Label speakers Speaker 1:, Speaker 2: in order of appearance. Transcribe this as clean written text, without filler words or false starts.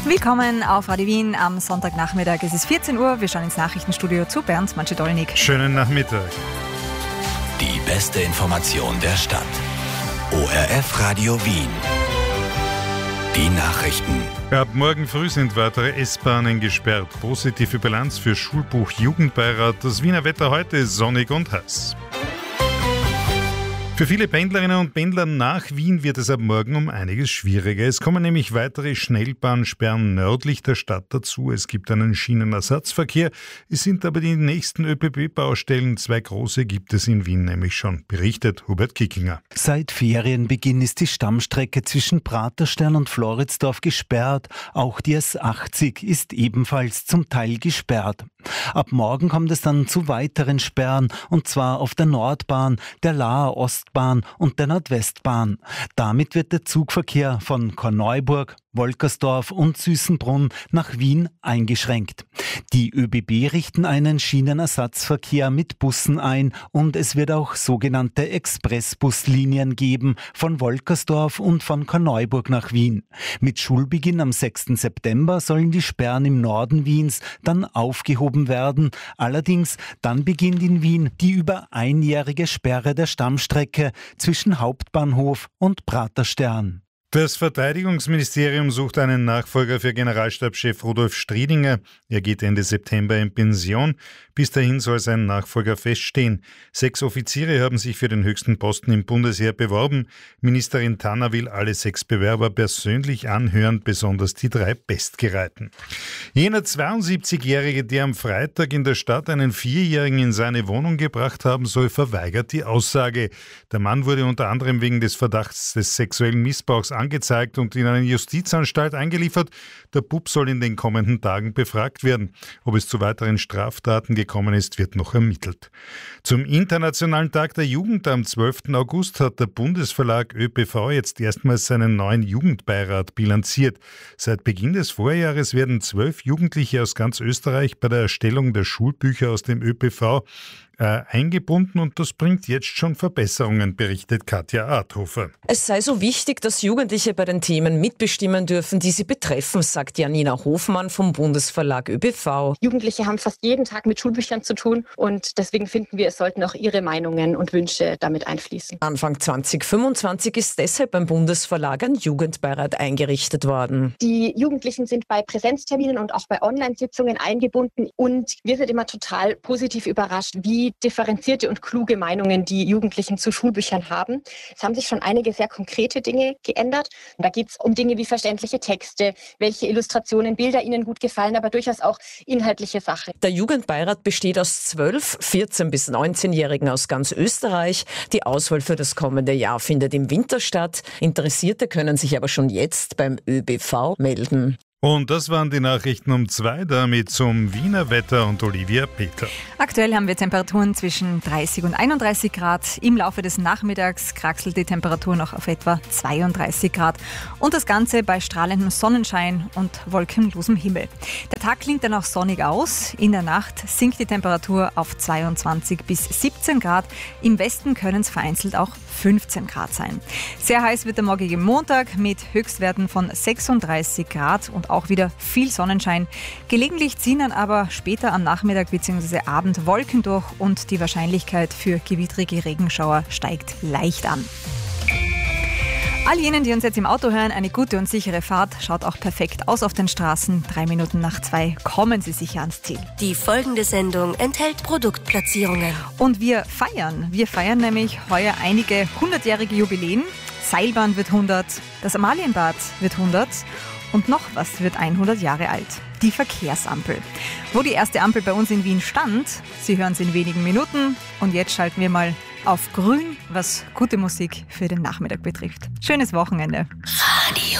Speaker 1: Willkommen auf Radio Wien am Sonntagnachmittag. Es ist 14 Uhr. Wir schauen ins Nachrichtenstudio zu Bernd Manschedolnik.
Speaker 2: Schönen Nachmittag.
Speaker 3: Die beste Information der Stadt. ORF Radio Wien. Die Nachrichten.
Speaker 2: Ab morgen früh sind weitere S-Bahnen gesperrt. Positive Bilanz für Schulbuch Jugendbeirat. Das Wiener Wetter heute ist sonnig und heiß. Für viele Pendlerinnen und Pendler nach Wien wird es ab morgen um einiges schwieriger. Es kommen nämlich weitere Schnellbahnsperren nördlich der Stadt dazu. Es gibt einen Schienenersatzverkehr. Es sind aber die nächsten ÖPB-Baustellen. 2 große gibt es in Wien nämlich schon, berichtet Hubert Kickinger.
Speaker 4: Seit Ferienbeginn ist die Stammstrecke zwischen Praterstern und Floridsdorf gesperrt. Auch die S80 ist ebenfalls zum Teil gesperrt. Ab morgen kommt es dann zu weiteren Sperren, und zwar auf der Nordbahn, der Laaer Ostbahn und der Nordwestbahn. Damit wird der Zugverkehr von Korneuburg, Wolkersdorf und Süßenbrunn nach Wien eingeschränkt. Die ÖBB richten einen Schienenersatzverkehr mit Bussen ein und es wird auch sogenannte Expressbuslinien geben von Wolkersdorf und von Korneuburg nach Wien. Mit Schulbeginn am 6. September sollen die Sperren im Norden Wiens dann aufgehoben werden. Allerdings dann beginnt in Wien die über einjährige Sperre der Stammstrecke zwischen Hauptbahnhof und Praterstern.
Speaker 2: Das Verteidigungsministerium sucht einen Nachfolger für Generalstabschef Rudolf Striedinger. Er geht Ende September in Pension. Bis dahin soll sein Nachfolger feststehen. 6 Offiziere haben sich für den höchsten Posten im Bundesheer beworben. Ministerin Tanner will alle 6 Bewerber persönlich anhören, besonders die 3 Bestgereihten. Jener 72-Jährige, der am Freitag in der Stadt einen 4-Jährigen in seine Wohnung gebracht haben soll, verweigert die Aussage. Der Mann wurde unter anderem wegen des Verdachts des sexuellen Missbrauchs angezeigt und in eine Justizanstalt eingeliefert. Der Bub soll in den kommenden Tagen befragt werden. Ob es zu weiteren Straftaten gekommen ist, wird noch ermittelt. Zum Internationalen Tag der Jugend am 12. August hat der Bundesverlag ÖPV jetzt erstmals seinen neuen Jugendbeirat bilanziert. Seit Beginn des Vorjahres werden 12 Jugendliche aus ganz Österreich bei der Erstellung der Schulbücher aus dem ÖPV eingebunden, und das bringt jetzt schon Verbesserungen, berichtet Katja Arthofer.
Speaker 5: Es sei so wichtig, dass Jugendliche bei den Themen mitbestimmen dürfen, die sie betreffen, sagt Janina Hofmann vom Bundesverlag ÖPV.
Speaker 6: Jugendliche haben fast jeden Tag mit Schulbüchern zu tun und deswegen finden wir, es sollten auch ihre Meinungen und Wünsche damit einfließen.
Speaker 5: Anfang 2025 ist deshalb beim Bundesverlag ein Jugendbeirat eingerichtet worden.
Speaker 6: Die Jugendlichen sind bei Präsenzterminen und auch bei Online-Sitzungen eingebunden und wir sind immer total positiv überrascht, wie differenzierte und kluge Meinungen die Jugendlichen zu Schulbüchern haben. Es haben sich schon einige sehr konkrete Dinge geändert. Und da geht es um Dinge wie verständliche Texte, welche Illustrationen, Bilder ihnen gut gefallen, aber durchaus auch inhaltliche Sachen.
Speaker 5: Der Jugendbeirat besteht aus 12 14- bis 19-Jährigen aus ganz Österreich. Die Auswahl für das kommende Jahr findet im Winter statt. Interessierte können sich aber schon jetzt beim ÖBV melden.
Speaker 2: Und das waren die Nachrichten um 2, damit zum Wiener Wetter und Olivia Peter.
Speaker 1: Aktuell haben wir Temperaturen zwischen 30 und 31 Grad. Im Laufe des Nachmittags kraxelt die Temperatur noch auf etwa 32 Grad. Und das Ganze bei strahlendem Sonnenschein und wolkenlosem Himmel. Der Tag klingt dann auch sonnig aus. In der Nacht sinkt die Temperatur auf 22 bis 17 Grad. Im Westen können es vereinzelt auch 15 Grad sein. Sehr heiß wird der morgige Montag mit Höchstwerten von 36 Grad und auch wieder viel Sonnenschein. Gelegentlich ziehen dann aber später am Nachmittag bzw. Abend Wolken durch und die Wahrscheinlichkeit für gewittrige Regenschauer steigt leicht an. All jenen, die uns jetzt im Auto hören, eine gute und sichere Fahrt. Schaut auch perfekt aus auf den Straßen. 3 Minuten nach 2 kommen Sie sicher ans Ziel.
Speaker 7: Die folgende Sendung enthält Produktplatzierungen.
Speaker 1: Und wir feiern. Wir feiern nämlich heuer einige 100-jährige Jubiläen. Seilbahn wird 100, das Amalienbad wird 100 und noch was wird 100 Jahre alt. Die Verkehrsampel. Wo die erste Ampel bei uns in Wien stand, Sie hören es in wenigen Minuten. Und jetzt schalten wir mal auf grün, was gute Musik für den Nachmittag betrifft. Schönes Wochenende.
Speaker 7: Radio